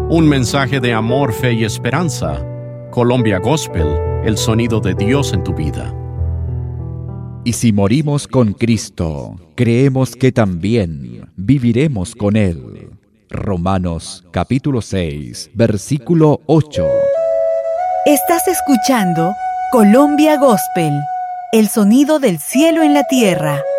Un mensaje de amor, fe y esperanza. Colombia Gospel, el sonido de Dios en tu vida. Y si morimos con Cristo, creemos que también viviremos con Él. Romanos capítulo 6, versículo 8. Estás escuchando Colombia Gospel, el sonido del cielo en la tierra.